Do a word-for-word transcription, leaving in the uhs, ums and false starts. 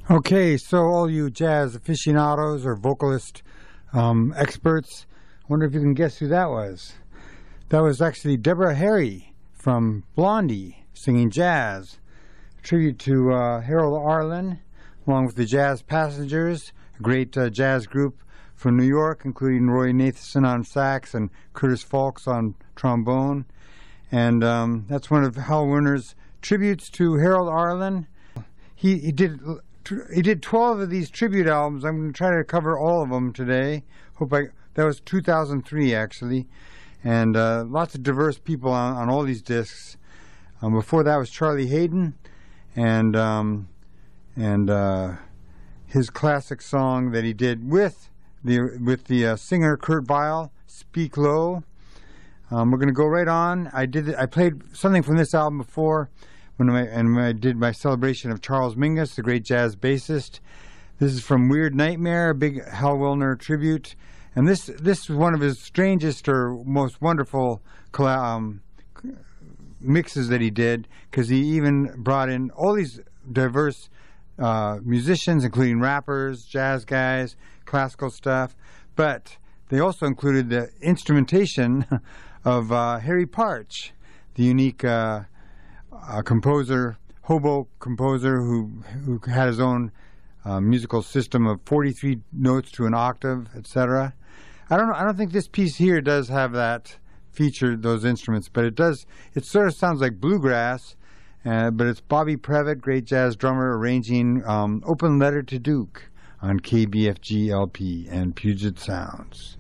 Okay, so all you jazz aficionados or vocalist um, experts, I wonder if you can guess who that was. That was actually Deborah Harry from Blondie singing jazz. A tribute to uh, Harold Arlen, along with the Jazz Passengers, a great uh, jazz group from New York, including Roy Nathanson on sax and Curtis Falks on trombone. And um, that's one of Hal Werner's tributes to Harold Arlen. He, he did... He did twelve of these tribute albums. I'm going to try to cover all of them today. Hope I that was two thousand three actually, and uh, lots of diverse people on, on all these discs. Um, before that was Charlie Haydn, and um, and uh, his classic song that he did with the with the uh, singer Kurt Weill, "Speak Low." Um, we're going to go right on. I did I played something from this album before. When I, and when I did my celebration of Charles Mingus, the great jazz bassist. This is from Weird Nightmare, a big Hal Werner tribute. And this this was one of his strangest or most wonderful um, mixes that he did, because he even brought in all these diverse uh, musicians, including rappers, jazz guys, classical stuff. But they also included the instrumentation of uh, Harry Partch, the unique... Uh, A composer, hobo composer who who had his own uh, musical system of forty-three notes to an octave, et cetera. I don't know. I don't think this piece here does have that feature, those instruments, but it does. It sort of sounds like bluegrass, uh, but it's Bobby Previtt, great jazz drummer, arranging um, "Open Letter to Duke" on K B F G L P and Puget Sounds.